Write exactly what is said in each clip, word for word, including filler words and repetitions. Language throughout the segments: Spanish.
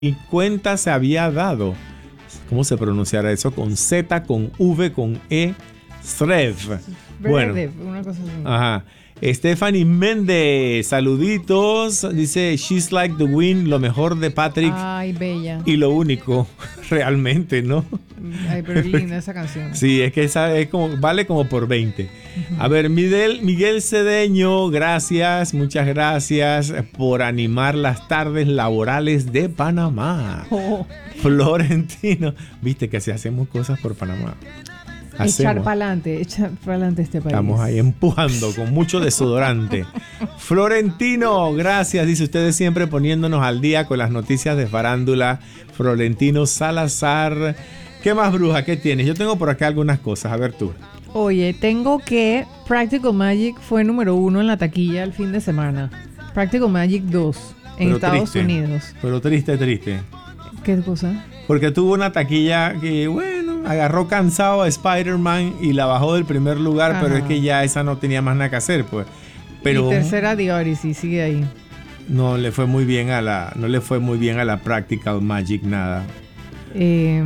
ni cuenta se había dado. ¿Cómo se pronunciará eso? Con Z, con V, con E. Zverev. Bueno, una cosa así. Ajá. Stephanie Méndez, saluditos. Dice, she's like the wind, lo mejor de Patrick. Ay, bella. Y lo único, realmente, ¿no? Ay, pero es linda esa canción. Sí, es que esa es como, vale como por veinte. Uh-huh. A ver, Miguel, Miguel Cedeño, gracias, muchas gracias por animar las tardes laborales de Panamá. Oh. Florentino, viste que si hacemos cosas por Panamá. Hacemos. Echar para adelante, echar para adelante este país. Estamos ahí empujando con mucho desodorante. Florentino, gracias. Dice, ustedes siempre poniéndonos al día con las noticias de farándula. Florentino Salazar. ¿Qué más, bruja? ¿Qué tienes? Yo tengo por acá algunas cosas. A ver tú. Oye, tengo que Practical Magic fue número uno en la taquilla el fin de semana. Practical Magic dos en pero Estados triste, Unidos. Pero triste, triste. ¿Qué cosa? Porque tuvo una taquilla que, bueno, agarró cansado a Spider-Man y la bajó del primer lugar. Ajá. Pero es que ya esa no tenía más nada que hacer, pues. Pero y tercera de Odyssey, sigue ahí. No le fue muy bien a la, no le fue muy bien a la Practical Magic nada. Eh,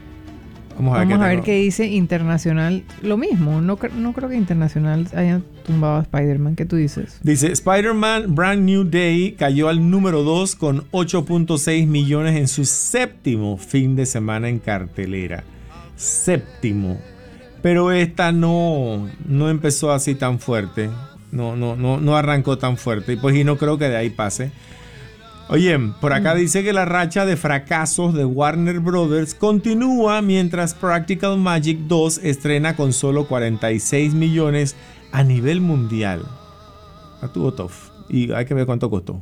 vamos a ver, vamos qué, a ver qué dice Internacional. Lo mismo, no, no creo que Internacional haya tumbado a Spider-Man. ¿Qué tú dices? Dice, Spider-Man Brand New Day cayó al número dos con ocho punto seis millones en su séptimo fin de semana en cartelera. Séptimo. Pero esta no, no empezó así tan fuerte. No, no, no, no arrancó tan fuerte. Y pues y no creo que de ahí pase. Oye, por acá mm. dice que la racha de fracasos de Warner Brothers continúa mientras Practical Magic dos estrena con solo cuarenta y seis millones a nivel mundial. A tu tough. Y hay que ver cuánto costó.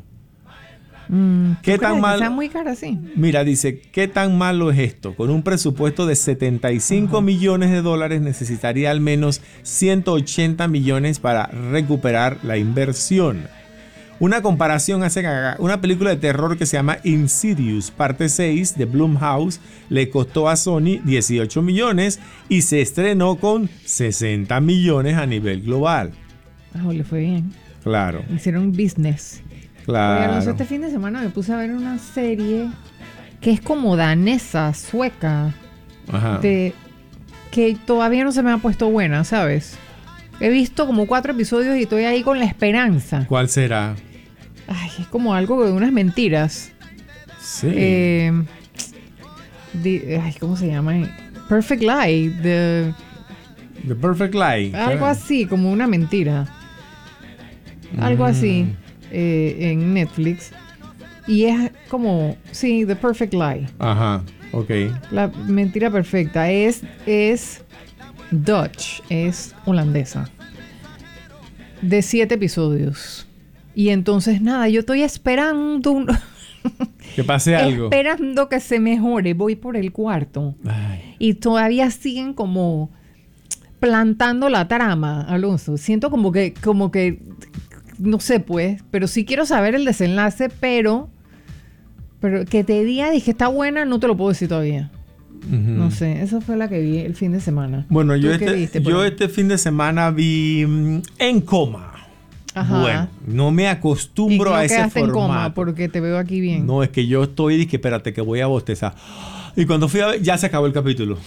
Mm, ¿Qué tan mal? Está muy cara, sí. Mira, dice, ¿qué tan malo es esto? Con un presupuesto de setenta y cinco uh-huh. millones de dólares necesitaría al menos ciento ochenta millones para recuperar la inversión. Una comparación hace que una película de terror que se llama Insidious, parte seis de Blumhouse, le costó a Sony dieciocho millones y se estrenó con sesenta millones a nivel global. Ah, le fue bien. Claro. Hicieron business. Claro. Oye, Alonso, este fin de semana me puse a ver una serie que es como danesa, sueca, Ajá. De, que todavía no se me ha puesto buena, ¿sabes? He visto como cuatro episodios y estoy ahí con la esperanza. ¿Cuál será? Ay, es como algo de unas mentiras. Sí. Eh, de, ay, ¿cómo se llama? Perfect Lie. The, The Perfect Lie. Algo claro. así, como una mentira. Mm. Algo así. Eh, en Netflix. Y es como, sí, The Perfect Lie. Ajá, ok. La mentira perfecta. Es, es Dutch, es holandesa. De siete episodios. Y entonces, nada, yo estoy esperando un... que pase algo. Esperando que se mejore. Voy por el cuarto. Ay. Y todavía siguen como plantando la trama, Alonso. Siento como que, como que, no sé pues, pero sí quiero saber el desenlace, pero, pero que te diga, dije, está buena, no te lo puedo decir todavía. Uh-huh. No sé, esa fue la que vi el fin de semana. Bueno, yo, este, viste, yo este fin de semana vi um, En Coma. Ajá. Bueno, no me acostumbro no a ese formato. En coma porque te veo aquí bien. No, es que yo estoy y dije, espérate que voy a bostezar. Y cuando fui a ver, ya se acabó el capítulo.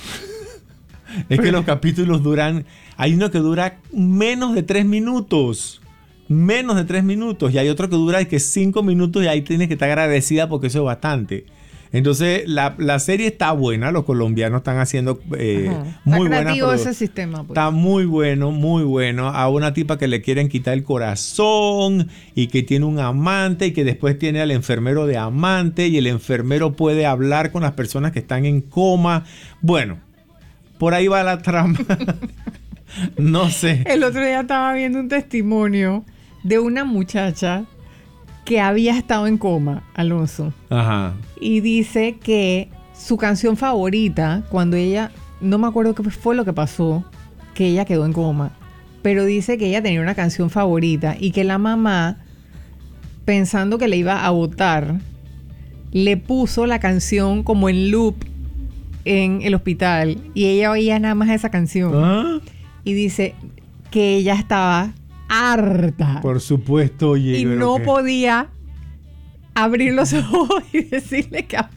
Es que los capítulos duran... Hay uno que dura menos de tres minutos. Menos de tres minutos. Y hay otro que dura que cinco minutos y ahí tienes que estar agradecida porque eso es bastante. Entonces, la, la serie está buena. Los colombianos están haciendo eh, muy buena. Está creativo ese sistema. Pues. Está muy bueno, muy bueno. A una tipa que le quieren quitar el corazón y que tiene un amante y que después tiene al enfermero de amante y el enfermero puede hablar con las personas que están en coma. Bueno, por ahí va la trama. No sé. El otro día estaba viendo un testimonio de una muchacha que había estado en coma, Alonso. Ajá. Y dice que su canción favorita, cuando ella, no me acuerdo qué fue lo que pasó, que ella quedó en coma, pero dice que ella tenía una canción favorita y que la mamá, pensando que le iba a botar, le puso la canción como en loop en el hospital y ella oía nada más esa canción. ¿Ah? Y dice que ella estaba harta. Por supuesto, oye. Y no que... podía abrir los ojos y decirle que